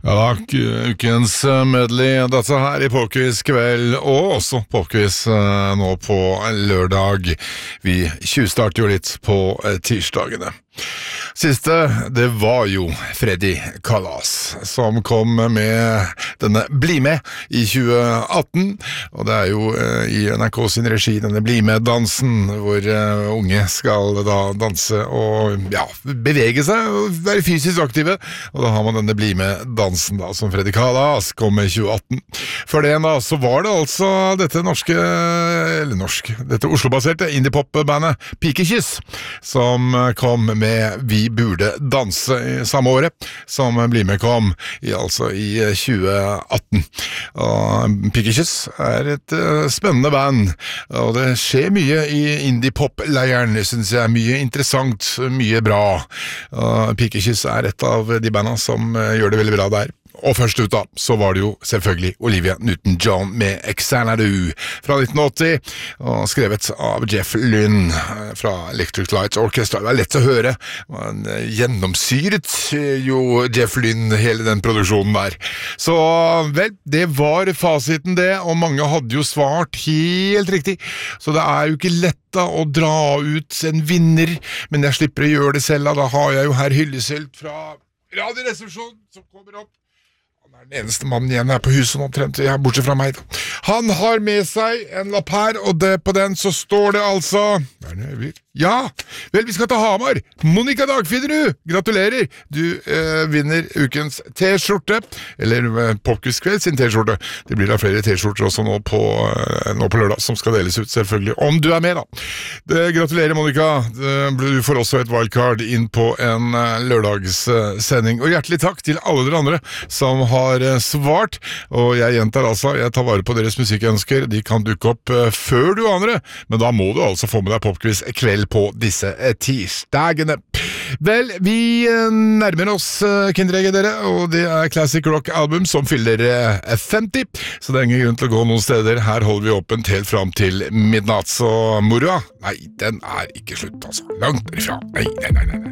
Ja, ukens medley, dette her i Popquiz kveld, og også Popquiz nå på lørdag. Vi tjuvstarter jo litt på tirsdagene. Siste, det var jo Freddy Kalas, som kom med denne Bli med i 2018, og det er jo i NRK sin regi, denne Bli med-dansen, hvor unge skal da danse og bevege seg og være fysisk aktive, og da har man denne Bli med-dansen da, som Freddy Kalas kom med i 2018. For det da, så var det altså dette dette Oslo-baserte indie-pop-bandet Pikekyss, som kom med Vi burde danse i samme året som Bli med kom i 2018. Og Pikekyss er et spennende band, og det skjer mye i indie-pop-leiren, synes jeg. Mye interessant, mye bra. Og Pikekyss er et av de bandene som gjør det veldig bra der. Og først ut da, så var det jo selvfølgelig Olivia Newton-John med Xanadu fra 1980, og skrevet av Jeff Lynne fra Electric Light Orchestra. Det var lett å høre, man gjennomsyret jo Jeff Lynne hele den produksjonen der. Så vel, det var fasiten det, og mange hadde jo svart helt riktig, så det er jo ikke lett da å dra ut en vinner, men jeg slipper å gjøre det selv, da har jeg jo her Hyllesylt fra Radioresepsjonen som kommer opp. Han er den eneste mannen igjen her på huset omtrent, bortsett fra meg da. Han har med seg en lapp her, og på den så står det altså... Ja, vel, vi skal ta Hamar. Monica Dagfiderud, gratulerer. Du vinner ukens T-skjorte, eller Popquiz-kveld sin T-skjorte. Det blir da flere T-skjorter også nå på lørdag, som skal deles ut selvfølgelig, om du er med da. Gratulerer, Monica. Du får også et wildcard inn på en lørdagssending. Og hjertelig takk til alle dere andre som har svart. Og jeg gjentar altså, jeg tar vare på deres musikkønsker. De kan dukke opp før du aner det, men da må du altså få med deg Popquiz kveld på disse tirsdagene. Vel, vi nærmer oss kinderegget dere, og det er Classic Rock Album som fyller 50, så det er ingen grunn til å gå noen steder. Her holder vi åpent helt fram til midnatt, så moroa, nei, den er ikke slutt altså, langt derifra, nei.